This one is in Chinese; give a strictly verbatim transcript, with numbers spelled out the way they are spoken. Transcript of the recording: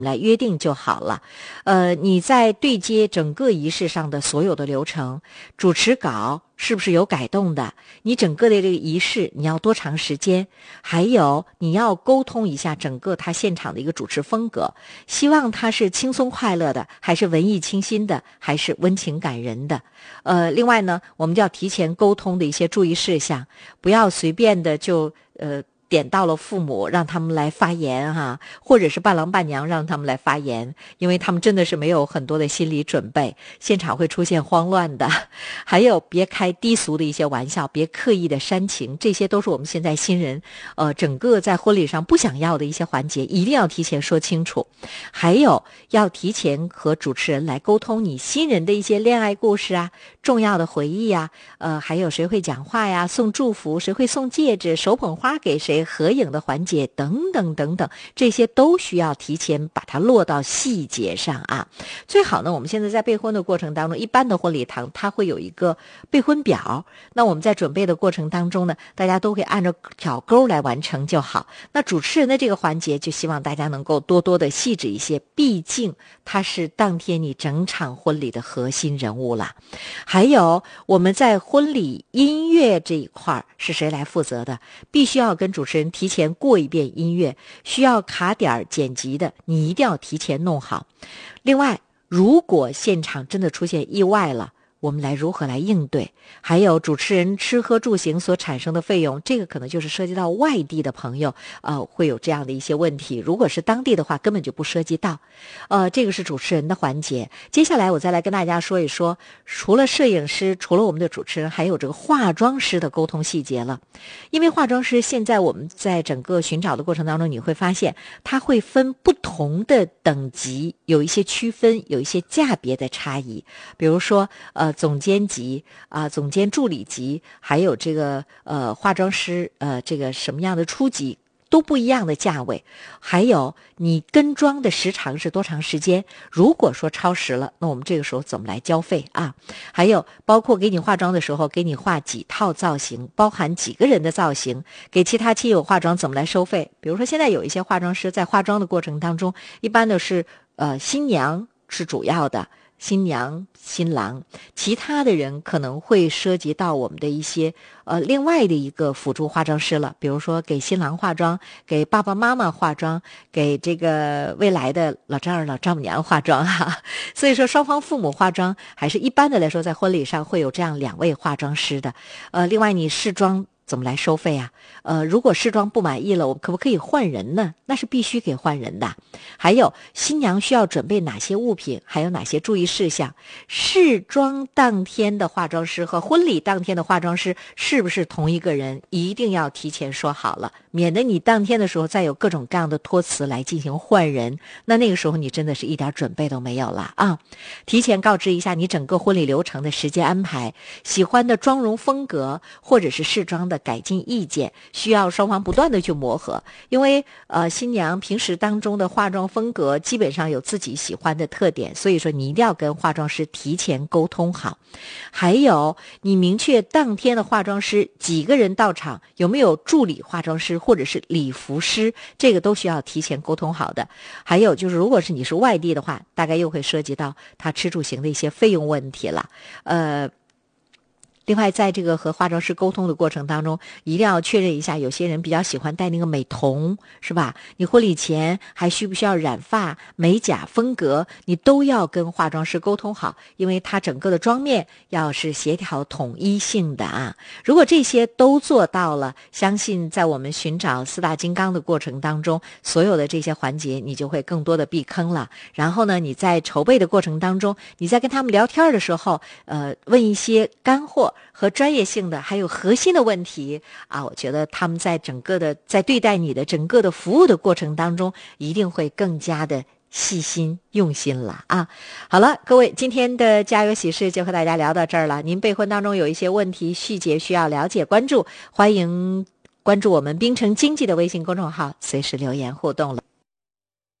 来约定就好了。呃，你在对接整个仪式上的所有的流程，主持稿是不是有改动的？你整个的这个仪式你要多长时间？还有你要沟通一下整个他现场的一个主持风格，希望他是轻松快乐的，还是文艺清新的，还是温情感人的？呃，另外呢，我们就要提前沟通的一些注意事项，不要随便的就呃。点到了父母，让他们来发言哈、啊，或者是伴郎伴娘让他们来发言，因为他们真的是没有很多的心理准备，现场会出现慌乱的。还有别开低俗的一些玩笑，别刻意的煽情，这些都是我们现在新人呃整个在婚礼上不想要的一些环节，一定要提前说清楚。还有要提前和主持人来沟通你新人的一些恋爱故事啊，重要的回忆啊，呃还有谁会讲话呀，送祝福，谁会送戒指，手捧花给谁，合影的环节等等等等，这些都需要提前把它落到细节上啊。最好呢，我们现在在备婚的过程当中，一般的婚礼堂它会有一个备婚表，那我们在准备的过程当中呢，大家都会按照挑钩来完成就好。那主持人的这个环节就希望大家能够多多的细致一些，毕竟他是当天你整场婚礼的核心人物了。还有我们在婚礼音乐这一块是谁来负责的，必须要跟主持人提前过一遍音乐，需要卡点剪辑的你一定要提前弄好。另外如果现场真的出现意外了，我们来如何来应对？还有主持人吃喝住行所产生的费用，这个可能就是涉及到外地的朋友呃，会有这样的一些问题，如果是当地的话根本就不涉及到呃，这个是主持人的环节。接下来我再来跟大家说一说，除了摄影师，除了我们的主持人，还有这个化妆师的沟通细节了。因为化妆师现在我们在整个寻找的过程当中，你会发现它会分不同的等级，有一些区分，有一些价别的差异。比如说呃总监级啊、呃，总监助理级，还有这个呃化妆师呃这个什么样的初级，都不一样的价位。还有你跟妆的时长是多长时间，如果说超时了，那我们这个时候怎么来交费啊？还有包括给你化妆的时候，给你画几套造型，包含几个人的造型，给其他亲友化妆怎么来收费？比如说现在有一些化妆师在化妆的过程当中，一般的是呃新娘是主要的，新娘新郎，其他的人可能会涉及到我们的一些呃另外的一个辅助化妆师了，比如说给新郎化妆，给爸爸妈妈化妆，给这个未来的老丈人老丈母娘化妆哈、啊。所以说双方父母化妆，还是一般的来说在婚礼上会有这样两位化妆师的。呃，另外你试妆怎么来收费啊？呃，如果试妆不满意了，我可不可以换人呢？那是必须给换人的。还有新娘需要准备哪些物品，还有哪些注意事项？试妆当天的化妆师和婚礼当天的化妆师是不是同一个人？一定要提前说好了，免得你当天的时候再有各种各样的托词来进行换人，那那个时候你真的是一点准备都没有了啊！提前告知一下你整个婚礼流程的时间安排，喜欢的妆容风格或者是试妆的改进意见，需要双方不断的去磨合。因为呃新娘平时当中的化妆风格基本上有自己喜欢的特点，所以说你一定要跟化妆师提前沟通好。还有你明确当天的化妆师几个人到场，有没有助理化妆师或者是礼服师，这个都需要提前沟通好的。还有就是如果是你是外地的话，大概又会涉及到他吃住行的一些费用问题了。呃另外在这个和化妆师沟通的过程当中，一定要确认一下，有些人比较喜欢戴那个美瞳，是吧？你婚礼前还需不需要染发、美甲、风格，你都要跟化妆师沟通好，因为它整个的妆面要是协调统一性的啊。如果这些都做到了，相信在我们寻找四大金刚的过程当中，所有的这些环节你就会更多的避坑了。然后呢，你在筹备的过程当中，你在跟他们聊天的时候，呃，问一些干货和专业性的还有核心的问题啊，我觉得他们在整个的在对待你的整个的服务的过程当中，一定会更加的细心用心了啊。好了，各位，今天的家有喜事就和大家聊到这儿了。您备婚当中有一些问题细节需要了解关注，欢迎关注我们冰城经济的微信公众号，随时留言互动了。